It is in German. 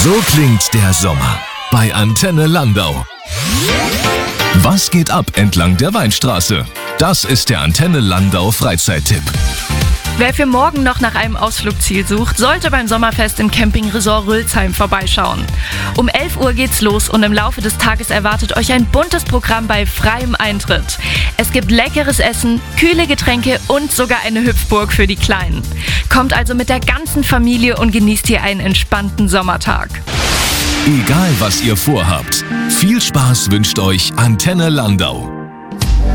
So klingt der Sommer bei Antenne Landau. Was geht ab entlang der Weinstraße? Das ist der Antenne Landau Freizeittipp. Wer für morgen noch nach einem Ausflugsziel sucht, sollte beim Sommerfest im Campingresort Rülsheim vorbeischauen. Um 11 Uhr geht's los und im Laufe des Tages erwartet euch ein buntes Programm bei freiem Eintritt. Es gibt leckeres Essen, kühle Getränke und sogar eine Hüpfburg für die Kleinen. Kommt also mit der ganzen Familie und genießt hier einen entspannten Sommertag. Egal was ihr vorhabt, viel Spaß wünscht euch Antenne Landau.